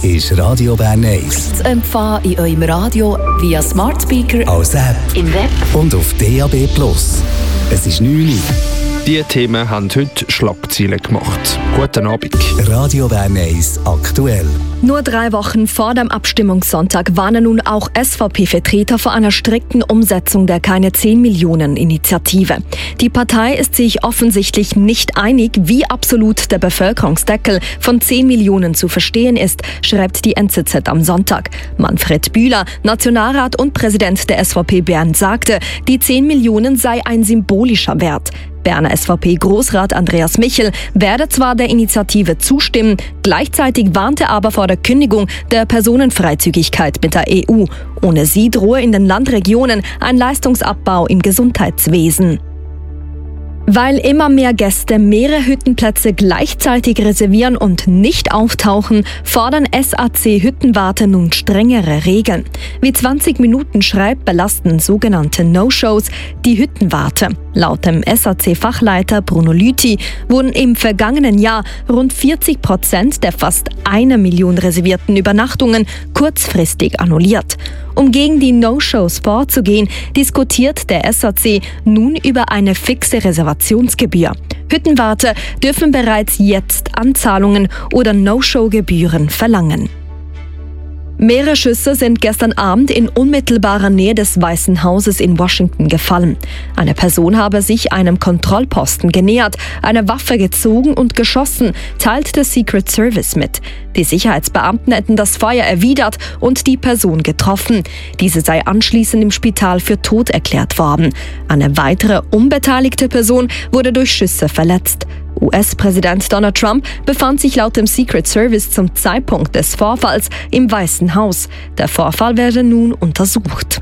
ist Radio Bern 1. Zu empfangen in eurem Radio via Smart Speaker, als App im Web und auf DAB+. Es ist 9 Uhr. Diese Themen haben heute Schlagzeilen gemacht. Guten Abend. Radio Bern 1 aktuell. Nur 3 Wochen vor dem Abstimmungssonntag warnen nun auch SVP-Vertreter vor einer strikten Umsetzung der Keine-10-Millionen-Initiative. Die Partei ist sich offensichtlich nicht einig, wie absolut der Bevölkerungsdeckel von 10 Millionen zu verstehen ist, schreibt die NZZ am Sonntag. Manfred Bühler, Nationalrat und Präsident der SVP Bern, sagte, die 10 Millionen sei ein symbolischer Wert. Berner SVP-Großrat Andreas Michel werde zwar der Initiative zustimmen, gleichzeitig warnte aber vor der Kündigung der Personenfreizügigkeit mit der EU. Ohne sie drohe in den Landregionen ein Leistungsabbau im Gesundheitswesen. Weil immer mehr Gäste mehrere Hüttenplätze gleichzeitig reservieren und nicht auftauchen, fordern SAC-Hüttenwarte nun strengere Regeln. Wie 20 Minuten schreibt, belasten sogenannte No-Shows die Hüttenwarte. Laut dem SAC-Fachleiter Bruno Lüthi wurden im vergangenen Jahr rund 40% der fast 1 Million reservierten Übernachtungen kurzfristig annulliert. Um gegen die No-Shows vorzugehen, diskutiert der SAC nun über eine fixe Reservationsgebühr. Hüttenwarte dürfen bereits jetzt Anzahlungen oder No-Show-Gebühren verlangen. Mehrere Schüsse sind gestern Abend in unmittelbarer Nähe des Weißen Hauses in Washington gefallen. Eine Person habe sich einem Kontrollposten genähert, eine Waffe gezogen und geschossen, teilt der Secret Service mit. Die Sicherheitsbeamten hätten das Feuer erwidert und die Person getroffen. Diese sei anschließend im Spital für tot erklärt worden. Eine weitere unbeteiligte Person wurde durch Schüsse verletzt. US-Präsident Donald Trump befand sich laut dem Secret Service zum Zeitpunkt des Vorfalls im Weißen Haus. Der Vorfall werde nun untersucht.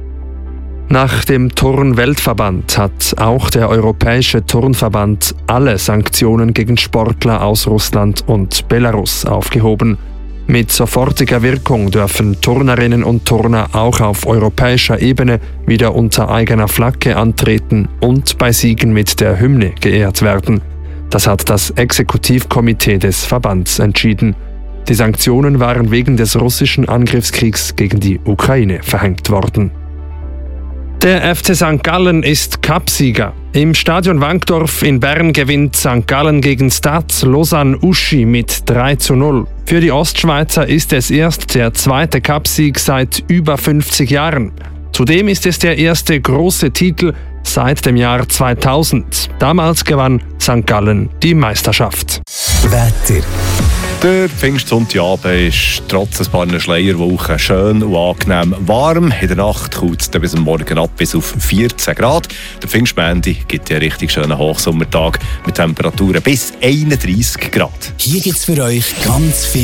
Nach dem Turn-Weltverband hat auch der Europäische Turnverband alle Sanktionen gegen Sportler aus Russland und Belarus aufgehoben. Mit sofortiger Wirkung dürfen Turnerinnen und Turner auch auf europäischer Ebene wieder unter eigener Flagge antreten und bei Siegen mit der Hymne geehrt werden. Das hat das Exekutivkomitee des Verbands entschieden. Die Sanktionen waren wegen des russischen Angriffskriegs gegen die Ukraine verhängt worden. Der FC St. Gallen ist Cupsieger. Im Stadion Wankdorf in Bern gewinnt St. Gallen gegen Stade Lausanne-Uschi mit 3:0. Für die Ostschweizer ist es erst der zweite Cupsieg seit über 50 Jahren. Zudem ist es der erste große Titel seit dem Jahr 2000. Damals gewann St. Gallen die Meisterschaft. Wetter. Der Pfingstsonntagabend ist trotz ein paar Schleierwochen schön und angenehm warm. In der Nacht kühlt es bis am Morgen ab bis auf 14 Grad. Der Pfingstmontag gibt ja einen richtig schönen Hochsommertag mit Temperaturen bis 31 Grad. Hier gibt es für euch ganz viel